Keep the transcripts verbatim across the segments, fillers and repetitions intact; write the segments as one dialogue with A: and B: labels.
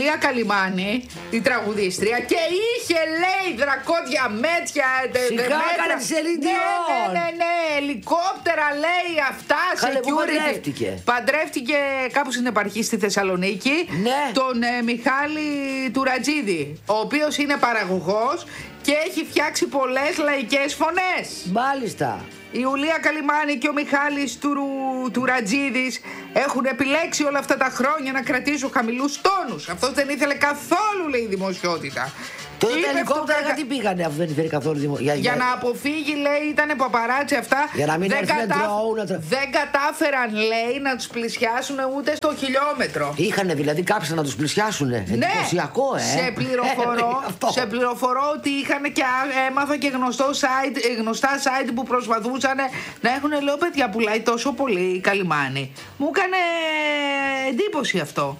A: Ιουλία Καλιμάνη, η τραγουδίστρια, και είχε, λέει, δρακόντια μέτια.
B: Σιγά έκανε τη Σελήν Διόν.
A: Ναι, ναι, ναι, ελικόπτερα, λέει, αυτά.
B: Καλέ,
A: security.
B: που παντρεύτηκε.
A: Παντρεύτηκε κάπου στην επαρχή στη Θεσσαλονίκη,
B: ναι.
A: τον ε, Μιχάλη Τουρατζίδη, ο οποίος είναι παραγωγός και έχει φτιάξει πολλές λαϊκές φωνές.
B: Μάλιστα.
A: Η Ιουλία Καλιμάνη και ο Μιχάλης Τουρατζίδης έχουν επιλέξει όλα αυτά τα χρόνια να κρατήσουν χαμηλούς τόνους. Αυτός δεν ήθελε καθόλου, λέει, δημοσιότητα.
B: Τότε τα ελικόπτερα γιατί πήγανε αφού δεν ήθελε καθόλου δημοσιότητα.
A: Για, για να αποφύγει, λέει, ήταν παπαράτσι αυτά.
B: Για να μην
A: δεν,
B: κατα...
A: κατάφ...
B: τρο...
A: δεν κατάφεραν, λέει, να τους πλησιάσουν ούτε στο χιλιόμετρο.
B: Είχανε δηλαδή κάποιοι να τους πλησιάσουν. Ναι. Εντυπωσιακό, ε.
A: Σε πληροφορώ, σε πληροφορώ ότι είχαν και έμαθα και γνωστό site, γνωστά site που προσπαθούσαν να έχουν, λέω, παιδιά, πουλάει τόσο πολύ η Καλιμάνη. Μου έκανε εντύπωση αυτό.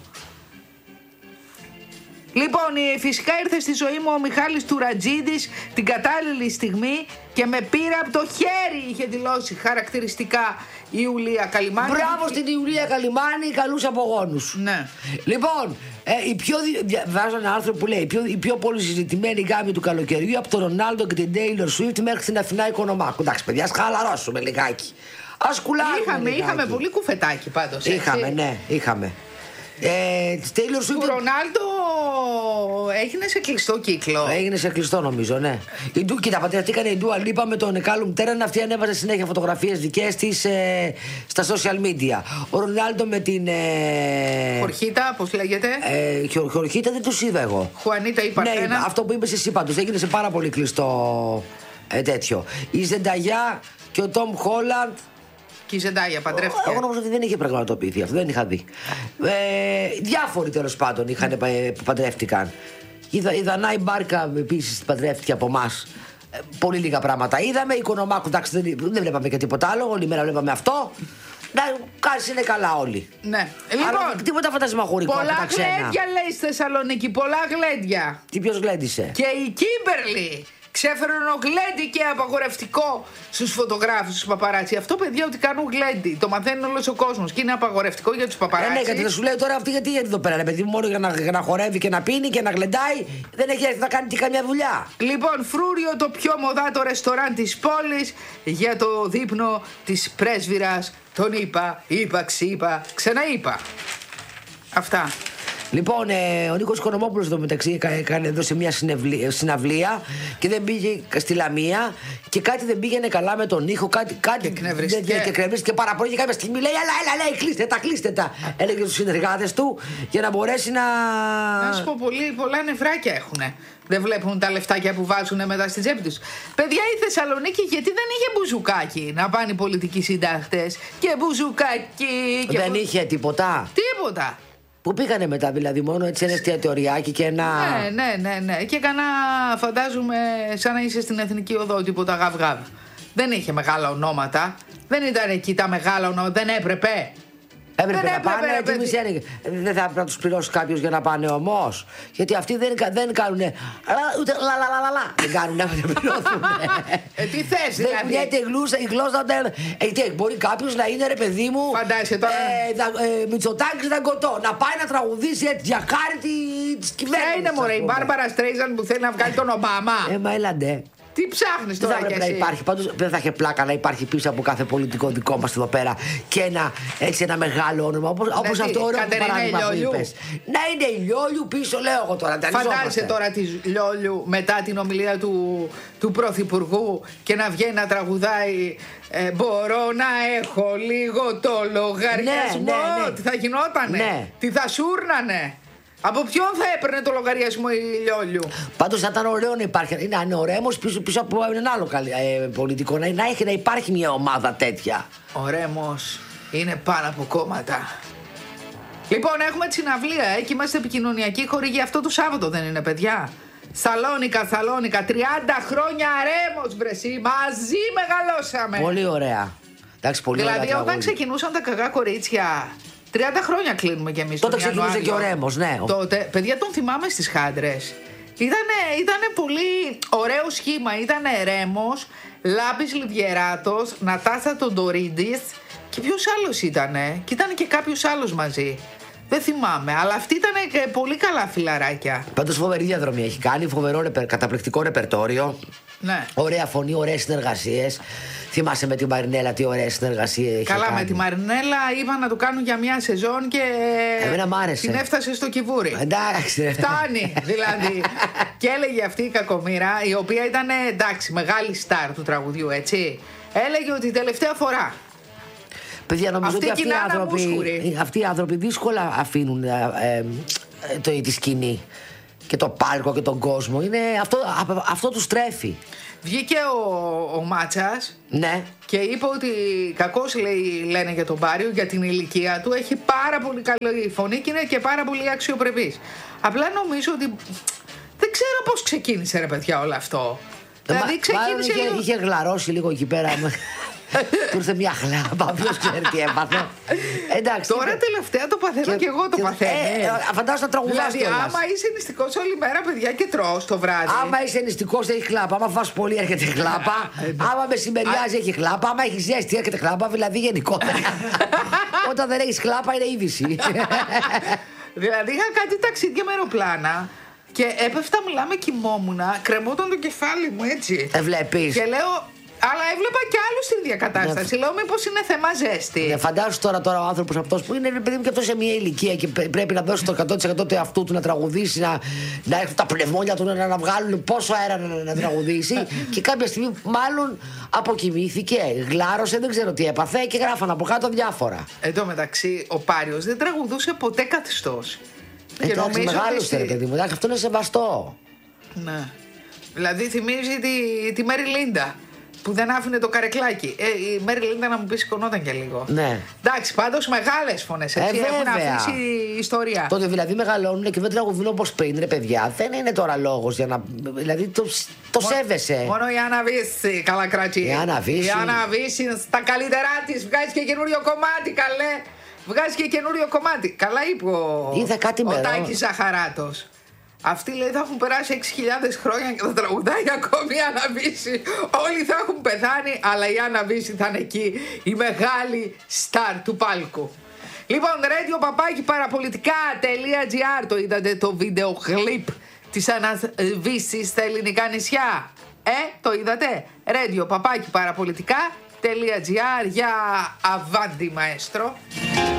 A: Λοιπόν, φυσικά ήρθε στη ζωή μου ο Μιχάλης Τουρατζίδης την κατάλληλη στιγμή και με πήρε από το χέρι, είχε δηλώσει χαρακτηριστικά η Ιουλία Καλιμάνη.
B: Μπράβο στην Ιουλία Καλιμάνη, καλούς απογόνους.
A: Ναι.
B: Λοιπόν, ε, η πιο, βάζω ένα άρθρο που λέει η πιο, η πιο πολύ συζητημένη γάμη του καλοκαιριού από τον Ρονάλντο και την Taylor Swift μέχρι την Αθηνά Οικονομάκου. Εντάξει, παιδιά, ας χαλαρώσουμε λιγάκι. Ας κουλάρουμε
A: Είχαμε,
B: λιγάκι.
A: είχαμε πολύ κουφετάκι πάντως.
B: Είχαμε, έτσι. Ναι, είχαμε. Ε, Taylor Swift.
A: Του Ρονάλντο έγινε σε κλειστό κύκλο.
B: Έγινε σε κλειστό, νομίζω, ναι. Η Ντου, κοίτα, πατριαστήκανε η Ντούα Λίπα με τον Εκάλουμ Τέραν. Αυτή ανέβαζε συνέχεια φωτογραφίες δικές της ε, στα social media. Ο Ρονάλντο με την. Ε,
A: Χορχίτα, πώς λέγεται.
B: Ε, χο, Χορχίτα δεν τους είδα εγώ.
A: Χουανίτα ή Παρθένα.
B: Ναι, αυτό που είπες εσύ πάντως. Έγινε σε πάρα πολύ κλειστό ε, τέτοιο. Η Ζενταγιά και ο Τόμ Χόλαντ.
A: Και η Ζεντάγια παντρεύτηκε.
B: Εγώ νομίζω ότι δεν είχε πραγματοποιηθεί αυτό, δεν είχα δει. Ε, διάφοροι τέλος πάντων είχαν που παντρεύτηκαν. Η, η Δανάη Μπάρκα επίσης παντρεύτηκε από εμάς. Ε, πολύ λίγα πράγματα είδαμε. Η Οικονομάκου, εντάξει, δεν, δεν βλέπαμε και τίποτα άλλο. Όλη μέρα βλέπαμε αυτό. Να κάτσε, είναι καλά όλοι.
A: Ναι. Λοιπόν,
B: αλλά τίποτα φαντασμαγορικό.
A: Πολλά γλέντια, λέει, στη Θεσσαλονίκη. Πολλά γλέντια.
B: Τι, ποιος γλέντισε?
A: Και η Κίμπερλι. Ξέφεραν ο γλέντι και απαγορευτικό στους φωτογράφους, στους παπαράτσι. Αυτό, παιδιά, ότι κάνουν γλέντι. Το μαθαίνει όλος ο κόσμος και είναι απαγορευτικό για τους παπαράτσι.
B: Ε, ναι, γιατί θα σου λέει τώρα αυτή γιατί είναι εδώ πέρα, παιδί, μόνο για να, για να χορεύει και να πίνει και να γλεντάει. Δεν έχει έρθει να κάνει και καμιά δουλειά.
A: Λοιπόν, Φρούριο, το πιο μοδάτο ρεστοράν της πόλης, για το δείπνο της πρέσβυρας. Τον είπα, είπα, ξύπα, ξαναείπα. Αυτά.
B: Λοιπόν, ε, ο Νίκος Οικονομόπουλος εδώ μεταξύ έκανε εδώ σε μια συναυλία και δεν πήγε στη Λαμία και κάτι δεν πήγαινε καλά με τον ήχο. Κάτι, κάτι
A: και εκνευρίστηκε.
B: Και εκνευρίστηκε πάρα πολύ και κάποια στιγμή λέει: Έλα, έλα, λέει, κλείστε τα, κλείστε τα. Έλεγε στους συνεργάτες του για να μπορέσει να.
A: Να σου πω, πολύ, πολλά νευράκια έχουνε. Δεν βλέπουν τα λεφτάκια που βάζουν μετά στη τσέπη τους. Παιδιά, η Θεσσαλονίκη γιατί δεν είχε μπουζουκάκι να πάνε οι πολιτικοί συντάχτες και μπουζουκάκι. Και
B: δεν
A: μπου...
B: είχε τίποτα.
A: Τίποτα.
B: Πού πήγανε μετά, δηλαδή, μόνο έτσι ένα εστιατοριάκι και ένα.
A: Ναι, ναι, ναι, ναι. Και κανένα, φαντάζομαι, σαν να είσαι στην Εθνική Οδό, τίποτα γαυγάβ. Δεν είχε μεγάλα ονόματα. Δεν ήταν εκεί τα μεγάλα ονόματα. Δεν έπρεπε.
B: Έπρεπε
A: δεν
B: να
A: έπρεπε,
B: πάνε,
A: έπρεπε,
B: έτσι έπρεπε. Δεν θα έπρεπε να τους πληρώσει κάποιος για να πάνε όμως. Γιατί αυτοί δεν, δεν κάνουν. Ούτε λαλαλαλαλα. Δεν κάνουν να πληρώσουν.
A: Ε, τι θες, δηλαδή.
B: Δεν κουνιέται η γλώσσα. Η γλώσσα ε, μπορεί κάποιος να είναι, ρε παιδί μου.
A: Φαντάζεσαι τώρα.
B: Ε, ε, Μητσοτάκης Δαγκωτό. Να πάει να τραγουδήσει έτσι για χάρη τη κυβέρνηση.
A: Ποια είναι, μωρέ, η Μπάρμπαρα Στρέιζαν που θέλει να βγάλει τον Ομπάμα.
B: Ε, μα έλαντε.
A: Τι ψάχνεις τώρα,
B: δεν θα έπρεπε να υπάρχει. Πάντως δεν θα είχε πλάκα να υπάρχει πίσω από κάθε πολιτικό δικό μας εδώ πέρα και ένα, έτσι, ένα μεγάλο όνομα. Όπως, ναι, όπως αυτό ωραίο που παράδειγμα που είπες. Να είναι η Λιόλιου πίσω, λέω εγώ τώρα.
A: Φαντάζεσαι τώρα τη Λιόλιου μετά την ομιλία του, του Πρωθυπουργού και να βγαίνει να τραγουδάει ε, μπορώ να έχω λίγο το λογαριασμό.
B: Ναι, ναι, ναι.
A: Τι θα γινότανε,
B: ναι.
A: Τι θα σούρνανε. Από ποιον θα έπαιρνε το λογαριασμό η Λιόλιου.
B: Πάντως θα ήταν ωραίο να υπάρχει. Να είναι ωραίο όμως πίσω, πίσω από έναν άλλο ε, πολιτικό. Να, να, έχει, να υπάρχει μια ομάδα τέτοια.
A: Ο Ρέμος είναι πάνω από κόμματα. Λοιπόν, έχουμε τη συναυλία, ε, και είμαστε επικοινωνιακοί χορηγοί. Αυτό το Σάββατο δεν είναι, παιδιά? Σαλόνικα, Σαλόνικα, τριάντα χρόνια Ρέμος, βρεσί. Μαζί μεγαλώσαμε.
B: Πολύ ωραία. Εντάξει, πολύ
A: δηλαδή,
B: ωραία.
A: Δηλαδή, όταν
B: τραγούδι.
A: ξεκινούσαν τα κακά κορίτσια. τριάντα χρόνια κλείνουμε κι εμείς.
B: Τότε ξεκινούσε και ο Ρέμος, ναι.
A: Τότε, παιδιά, τον θυμάμαι στις Χάντρες. Ήτανε, ήτανε πολύ ωραίο σχήμα. Ήτανε Ρέμος, Λάμπης Λιβιεράτος, Νατάσα Τοντορίδης και ποιος άλλος ήτανε. Και ήταν και κάποιος άλλος μαζί. Δεν θυμάμαι, αλλά αυτή ήταν και πολύ καλά φιλαράκια.
B: Πάντως φοβερή διαδρομή έχει κάνει, φοβερό ρεπερ, καταπληκτικό ρεπερτόριο.
A: Ναι.
B: Ωραία φωνή, ωραίες συνεργασίες. Θυμάσαι με τη Μαρινέλα τι ωραία συνεργασία είχε.
A: Καλά,
B: κάνει.
A: με τη Μαρινέλα είπαν να το κάνουν για μια σεζόν και.
B: Εμένα μ' άρεσε.
A: Την έφτασε στο κυβούρι.
B: Εντάξει.
A: Φτάνει, δηλαδή. Και έλεγε αυτή η κακομοίρα, η οποία ήταν εντάξει, μεγάλη στάρ του τραγουδιού, έτσι. Έλεγε ότι τελευταία φορά.
B: Παιδιά, νομίζω
A: αυτή
B: ότι αυτοί οι, άνθρωποι, αυτοί οι άνθρωποι δύσκολα αφήνουν ε, ε, το, τη σκηνή και το πάρκο και τον κόσμο. Είναι, αυτό, αυτό τους τρέφει.
A: Βγήκε ο, ο Μάτσας,
B: ναι,
A: και είπε ότι κακώς λέει, λένε για τον Πάριο, για την ηλικία του. Έχει πάρα πολύ καλή φωνή και είναι και πάρα πολύ αξιοπρεπής. Απλά νομίζω ότι δεν ξέρω πώς ξεκίνησε, ρε παιδιά, όλο αυτό. Δηλαδή ξεκίνησε
B: είχε,
A: λίγο...
B: είχε γλαρώσει λίγο εκεί πέρα. Του ήρθε μια χλάμπα, ποιος ξέρει τι έπαθε. Εντάξει.
A: Τώρα είναι... τελευταία το παθαίνω και, και εγώ το και, παθαίνω.
B: Ε, φαντάζομαι να τραγουδάς
A: δηλαδή,
B: κιόλας.
A: άμα είσαι νηστικός όλη μέρα, παιδιά, και τρως το βράδυ.
B: Άμα είσαι νηστικός έχει χλάπα. Άμα φας πολύ έρχεται χλάπα. Άμα μεσημεριάζει έχει χλάπα. Άμα έχει ζέστη έρχεται χλάπα. Δηλαδή γενικότερα. Όταν δεν έχεις χλάπα είναι είδηση.
A: Δηλαδή είχα κάτι ταξίδια με αεροπλάνα. Και έπεφτα, μιλάμε, κοιμόμουνα, κρεμόταν το κεφάλι μου έτσι.
B: Ε, βλέπεις.
A: Και λέω. Αλλά έβλεπα και άλλου στην ίδια κατάσταση. Ναι. Λέω, μήπως είναι θέμα ζέστη.
B: Ναι, φαντάσου τώρα, τώρα ο άνθρωπος αυτός που είναι, παιδί μου, και αυτό σε μια ηλικία και πρέπει να δώσει το εκατό τοις εκατό του εαυτού του να τραγουδήσει, να, να έρθουν τα πνευμόνια του να, να βγάλουν πόσο αέρα να, να τραγουδήσει. Και κάποια στιγμή, μάλλον αποκοιμήθηκε, γλάρωσε, δεν ξέρω τι έπαθε και γράφαν από κάτω διάφορα.
A: Εν τω μεταξύ, ο Πάριος δεν τραγουδούσε ποτέ καθιστός.
B: Εντάξει, μεγάλωσε, ρε παιδί μου, εντάξει, αυτό είναι σεβαστό.
A: Ναι. Δηλαδή θυμίζει τη, τη Μέρι Λίντα. Που δεν άφηνε το καρεκλάκι. Ε, η Μέρι Λίντα να μου πει σηκωνόταν και λίγο.
B: Ναι.
A: Εντάξει, πάντως μεγάλες φωνές. Έτσι,
B: ε,
A: έχουν αφήσει ιστορία.
B: Τότε δηλαδή μεγαλώνουν και δεν τραγουδούν όπως πριν, ρε παιδιά. Δεν είναι τώρα λόγος για να. Δηλαδή το, το Μο, σέβεσαι.
A: Μόνο η Άννα Βύση, καλά κρατή.
B: Η Άννα Βύση.
A: Η Άννα Βύση στα καλύτερά της βγάζει και καινούριο κομμάτι, καλέ. Βγάζει και καινούριο κομμάτι. Καλά είπε ο,
B: Είδα κάτι
A: ο Τάκης Ζαχαράτος. Αυτοί, λέει, θα έχουν περάσει έξι χιλιάδες χρόνια και θα τραγουδάει ακόμη η Άννα Βύση. Όλοι θα έχουν πεθάνει, αλλά η Άννα Βύση θα είναι εκεί, η μεγάλη στάρ του πάλκου. Λοιπόν, radio παπάκι παραπολιτικά τελεία τζι άρ, το είδατε το βίντεο κλιπ της Άννας Βύσης στα ελληνικά νησιά? Ε, το είδατε? radio παπάκι παραπολιτικά τελεία τζι άρ για αβάντι μαέστρο.